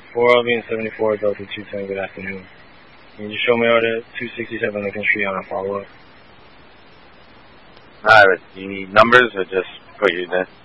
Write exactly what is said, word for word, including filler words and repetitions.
four L V and seventy-four Delta two ten, good afternoon. Can you just show me out at two sixty-seven Lincoln Street on a follow-up? Alright, do you need numbers or just put you there?